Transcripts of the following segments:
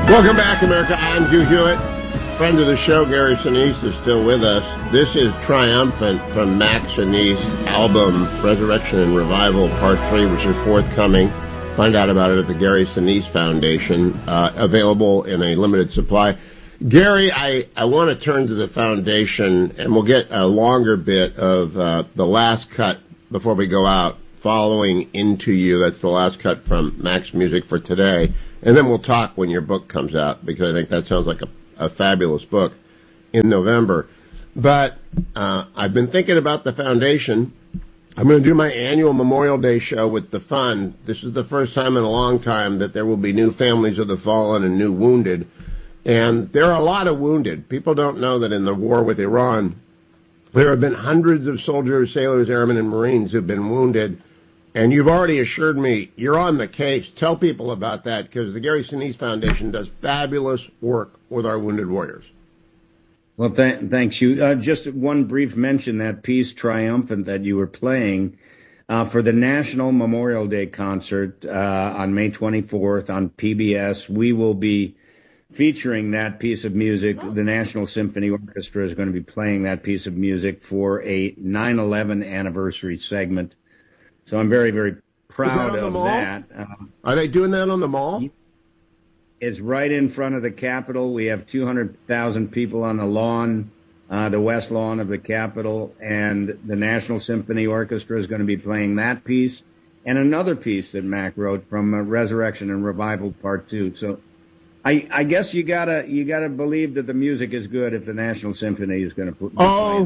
Welcome back, America. I'm Hugh Hewitt. Friend of the show, Gary Sinise, is still with us. This is Triumphant from Max Sinise album, Resurrection and Revival, Part 3, which is forthcoming. Find out about it at the Gary Sinise Foundation, available in a limited supply. Gary, I want to turn to the foundation, and we'll get a longer bit of the last cut before we go out, Following Into You. That's the last cut from Max Music for today. And then we'll talk when your book comes out, because I think that sounds like a fabulous book in November. But I've been thinking about the foundation. I'm going to do my annual Memorial Day show with the fund. This is the first time in a long time that there will be new families of the fallen and new wounded. And there are a lot of wounded. People don't know that in the war with Iran, there have been hundreds of soldiers, sailors, airmen, and Marines who've been wounded. And you've already assured me you're on the case. Tell people about that, because the Gary Sinise Foundation does fabulous work with our wounded warriors. Well, thanks, you. Just one brief mention, that piece, Triumphant, that you were playing for the National Memorial Day concert on May 24th on PBS. We will be featuring that piece of music. The National Symphony Orchestra is going to be playing that piece of music for a 9/11 anniversary segment. So I'm very, very proud of that. Are they doing that on the mall? It's right in front of the Capitol. We have 200,000 people on the lawn, the west lawn of the Capitol, and the National Symphony Orchestra is going to be playing that piece and another piece that Mac wrote from Resurrection and Revival Part 2. So I guess you gotta believe that the music is good if the National Symphony is going to put.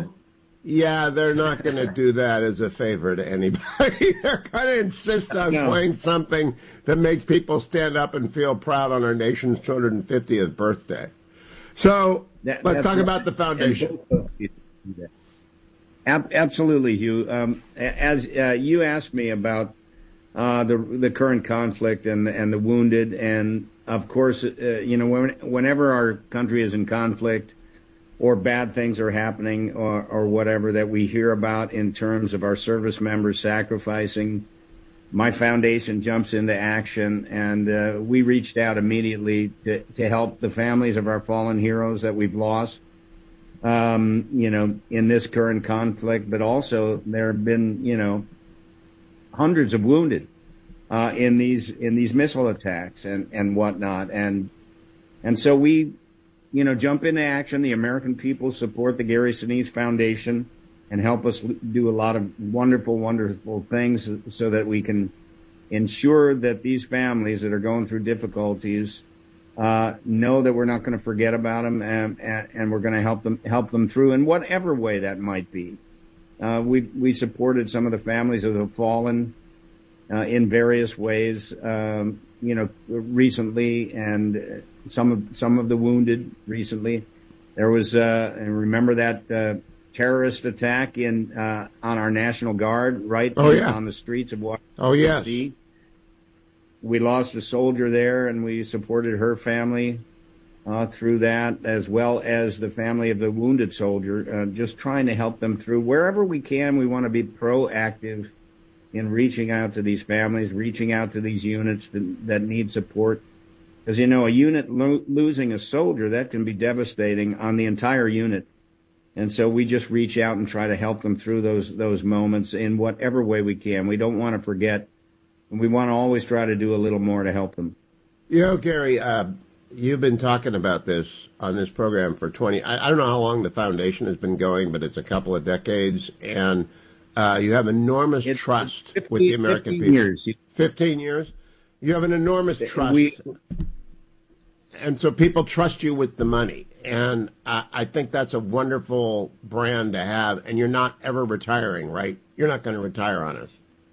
Yeah, they're not going to do that as a favor to anybody. They're going to insist on playing something that makes people stand up and feel proud on our nation's 250th birthday. So let's talk about the foundation. Absolutely, Hugh. As you asked me about the current conflict and the wounded, and of course, whenever our country is in conflict, or bad things are happening, or whatever that we hear about in terms of our service members sacrificing, my foundation jumps into action, and we reached out immediately to help the families of our fallen heroes that we've lost, in this current conflict. But also there have been, hundreds of wounded in these missile attacks and whatnot, and so we jump into action. The American people support the Gary Sinise Foundation and help us do a lot of wonderful, wonderful things so that we can ensure that these families that are going through difficulties know that we're not going to forget about them, and we're going to help them through in whatever way that might be. We supported some of the families of the fallen in various ways, recently, and some of the wounded recently. There was, and remember that terrorist attack on our National Guard, right? On the streets of Washington, D.C. We lost a soldier there, and we supported her family through that, as well as the family of the wounded soldier, just trying to help them through. Wherever we can, we want to be proactive in reaching out to these families, reaching out to these units that need support. Because, a unit losing a soldier, that can be devastating on the entire unit. And so we just reach out and try to help them through those moments in whatever way we can. We don't want to forget, and we want to always try to do a little more to help them. Gary, you've been talking about this on this program for I don't know how long the foundation has been going, but it's a couple of decades, and you have enormous trust with the American people. 15 years. 15 years? You have an enormous trust. And so people trust you with the money. And I think that's a wonderful brand to have. And you're not ever retiring, right? You're not going to retire on us.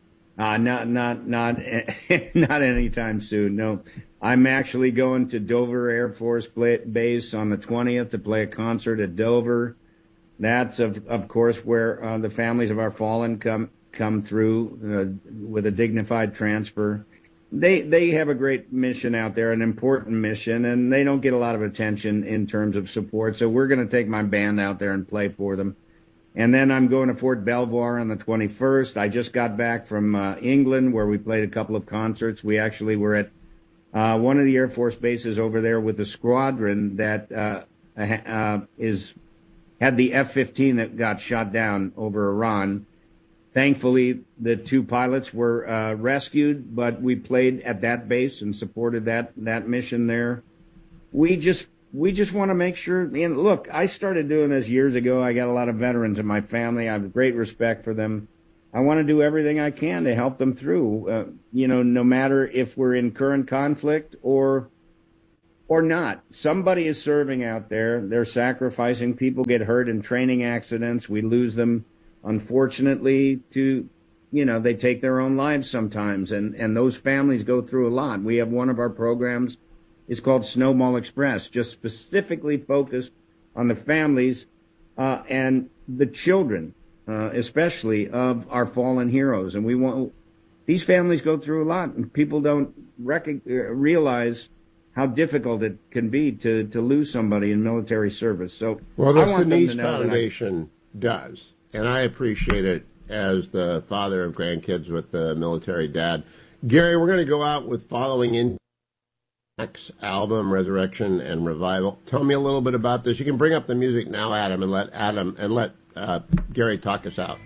Not anytime soon. No, I'm actually going to Dover Air Force Base on the 20th to play a concert at Dover. That's of course where the families of our fallen come through with a dignified transfer. They have a great mission out there, an important mission, and they don't get a lot of attention in terms of support. So we're going to take my band out there and play for them. And then I'm going to Fort Belvoir on the 21st. I just got back from England, where we played a couple of concerts. We actually were at one of the Air Force bases over there with a squadron that had the F-15 that got shot down over Iran. Thankfully, the 2 pilots were rescued, but we played at that base and supported that mission there. We just want to make sure. And look, I started doing this years ago. I got a lot of veterans in my family. I have great respect for them. I want to do everything I can to help them through. No matter if we're in current conflict or not. Somebody is serving out there. They're sacrificing. People get hurt in training accidents. We lose them, unfortunately, they take their own lives sometimes. And those families go through a lot. We have one of our programs. It's called Snowball Express, just specifically focused on the families and the children, especially of our fallen heroes. And these families go through a lot, and people don't realize how difficult it can be to lose somebody in military service. So, well, the Sinise Foundation does, and I appreciate it as the father of grandkids with the military dad. Gary, we're going to go out with following in Mac's album, Resurrection and Revival. Tell me a little bit about this. You can bring up the music now, Adam, and let Gary talk us out.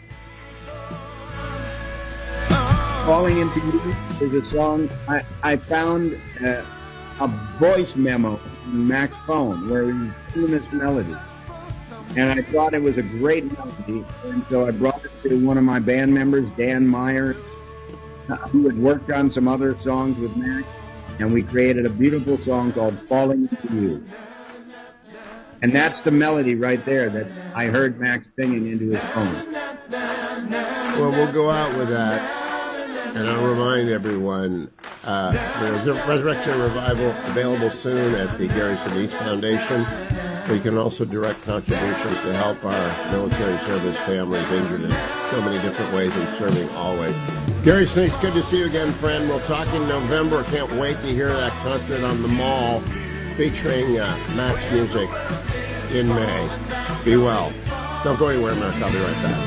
Falling Into You is a song I found a voice memo in Mac's phone where he tuned this melody. And I thought it was a great melody, and so I brought it to one of my band members, Dan Meyer, who had worked on some other songs with Mac, and we created a beautiful song called Falling Into You. And that's the melody right there that I heard Mac singing into his phone. Well, we'll go out with that. And I'll remind everyone, there's a Resurrection and Revival available soon at the Gary Sinise Foundation. We can also direct contributions to help our military service families injured in so many different ways and serving always. Gary Sinise, good to see you again, friend. We'll talk in November. Can't wait to hear that concert on the Mall featuring Mac's music in May. Be well. Don't go anywhere, America. I'll be right back.